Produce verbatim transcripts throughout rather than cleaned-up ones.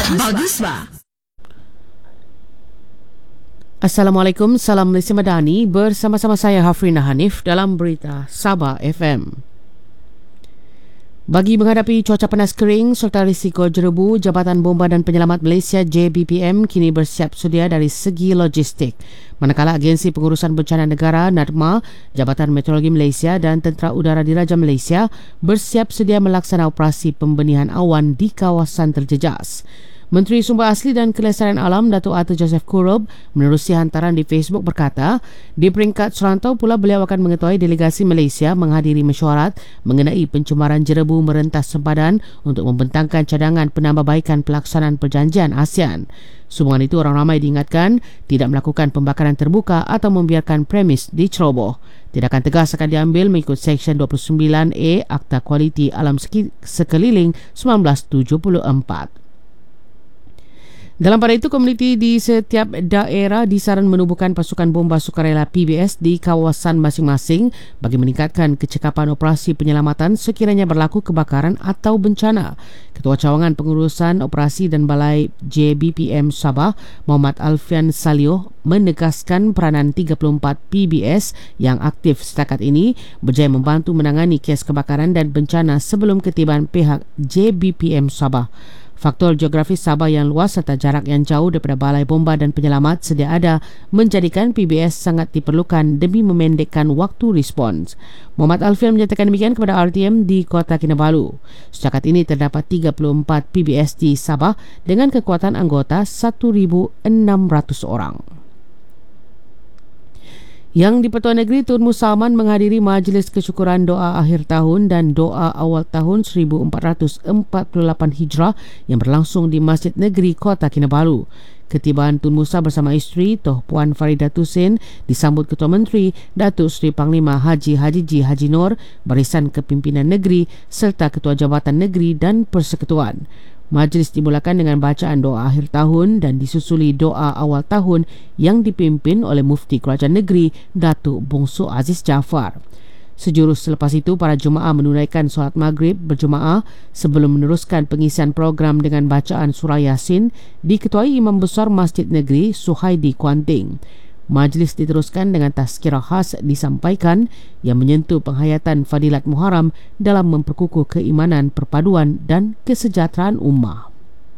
Bagus ba? Assalamualaikum, salam Malaysia Madani. Bersama-sama saya Hafrina Hanif dalam berita Sabah F M. Bagi menghadapi cuaca panas kering serta risiko jerebu, Jabatan Bomba dan Penyelamat Malaysia J B P M kini bersiap sedia dari segi logistik. Manakala Agensi Pengurusan Bencana Negara NADMA, Jabatan Meteorologi Malaysia dan Tentera Udara Diraja Malaysia bersiap sedia melaksanakan operasi pembenihan awan di kawasan terjejas. Menteri Sumber Asli dan Kelestarian Alam Datuk Arthur Joseph Kurob menerusi hantaran di Facebook berkata, di peringkat serantau pula beliau akan mengetuai delegasi Malaysia menghadiri mesyuarat mengenai pencemaran jerebu merentas sempadan untuk membentangkan cadangan penambahbaikan pelaksanaan perjanjian ASEAN. Sumbangan itu orang ramai diingatkan tidak melakukan pembakaran terbuka atau membiarkan premis diceroboh. Tindakan tegas akan diambil mengikut Seksyen dua puluh sembilan A Akta Kualiti Alam Sekeliling seribu sembilan ratus tujuh puluh empat. Dalam pada itu, komuniti di setiap daerah disaran menubuhkan pasukan bomba sukarela P B S di kawasan masing-masing bagi meningkatkan kecekapan operasi penyelamatan sekiranya berlaku kebakaran atau bencana. Ketua Cawangan Pengurusan Operasi dan Balai J B P M Sabah, Muhammad Alfian Salioh, menegaskan peranan tiga puluh empat P B S yang aktif setakat ini berjaya membantu menangani kes kebakaran dan bencana sebelum ketibaan pihak J B P M Sabah. Faktor geografis Sabah yang luas serta jarak yang jauh daripada Balai Bomba dan Penyelamat sedia ada menjadikan P B S sangat diperlukan demi memendekkan waktu respons. Muhammad Alfian menyatakan demikian kepada R T M di Kota Kinabalu. Setakat ini terdapat tiga puluh empat P B S di Sabah dengan kekuatan anggota seribu enam ratus orang. Yang di-Pertuan Negeri Tun Musa Aman menghadiri majlis kesyukuran doa akhir tahun dan doa awal tahun seribu empat ratus empat puluh lapan Hijrah yang berlangsung di Masjid Negeri Kota Kinabalu. Ketibaan Tun Musa bersama isteri Toh Puan Farida Tusin disambut Ketua Menteri Datuk Seri Panglima Haji Haji Ji Haji Nur, Barisan Kepimpinan Negeri serta Ketua Jabatan Negeri dan Persekutuan. Majlis dimulakan dengan bacaan doa akhir tahun dan disusuli doa awal tahun yang dipimpin oleh Mufti Kerajaan Negeri Datuk Bongsu Aziz Jaafar. Sejurus selepas itu, para jemaah menunaikan solat maghrib berjemaah sebelum meneruskan pengisian program dengan bacaan surah Yasin diketuai Imam Besar Masjid Negeri Suhaidi Kuanting. Majlis diteruskan dengan tazkirah khas disampaikan yang menyentuh penghayatan Fadilat Muharram dalam memperkukuh keimanan, perpaduan dan kesejahteraan ummah.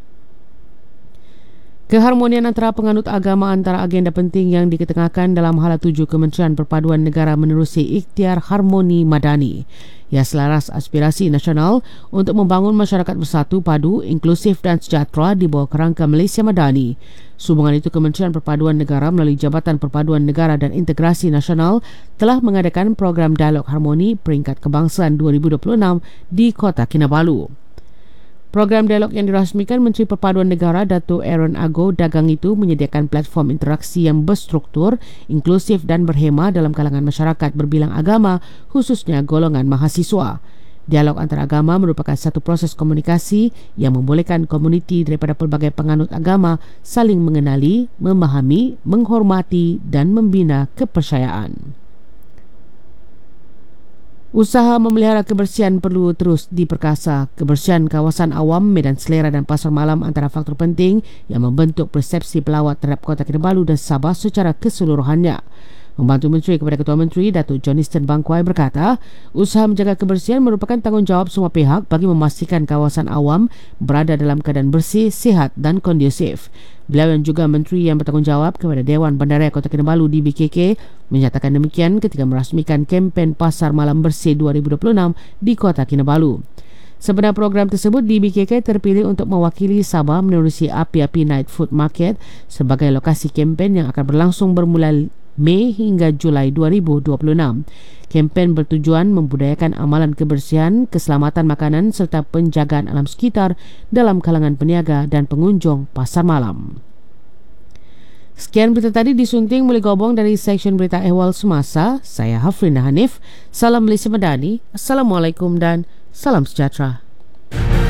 Keharmonian antara penganut agama antara agenda penting yang diketengahkan dalam hala tuju Kementerian Perpaduan Negara menerusi ikhtiar harmoni madani. Ia selaras aspirasi nasional untuk membangun masyarakat bersatu, padu, inklusif dan sejahtera di bawah kerangka Malaysia Madani. Sehubungan itu, Kementerian Perpaduan Negara melalui Jabatan Perpaduan Negara dan Integrasi Nasional telah mengadakan program Dialog Harmoni Peringkat Kebangsaan dua ribu dua puluh enam di Kota Kinabalu. Program dialog yang dirasmikan Menteri Perpaduan Negara Datuk Aaron Ago Dagang itu menyediakan platform interaksi yang berstruktur, inklusif dan berhema dalam kalangan masyarakat berbilang agama, khususnya golongan mahasiswa. Dialog antaragama merupakan satu proses komunikasi yang membolehkan komuniti daripada pelbagai penganut agama saling mengenali, memahami, menghormati dan membina kepercayaan. Usaha memelihara kebersihan perlu terus diperkasa. Kebersihan kawasan awam, medan selera dan pasar malam antara faktor penting yang membentuk persepsi pelawat terhadap Kota Kinabalu dan Sabah secara keseluruhannya. Membantu Menteri kepada Ketua Menteri, Datuk Johnston Bangkwai berkata, usaha menjaga kebersihan merupakan tanggungjawab semua pihak bagi memastikan kawasan awam berada dalam keadaan bersih, sihat dan kondusif. Beliau yang juga Menteri yang bertanggungjawab kepada Dewan Bandaraya Kota Kinabalu D B K K menyatakan demikian ketika merasmikan kempen Pasar Malam Bersih dua ribu dua puluh enam di Kota Kinabalu. Sebenarnya program tersebut D B K K terpilih untuk mewakili Sabah menerusi Api-Api Night Food Market sebagai lokasi kempen yang akan berlangsung bermula Mei hingga Julai dua ribu dua puluh enam. Kempen bertujuan membudayakan amalan kebersihan, keselamatan makanan serta penjagaan alam sekitar dalam kalangan peniaga dan pengunjung pasar malam. Sekian berita tadi disunting oleh Gobong dari Seksyen Berita Ehwal Semasa. Saya Hafrina Hanif. Salam Malaysia Madani. Assalamualaikum dan salam sejahtera.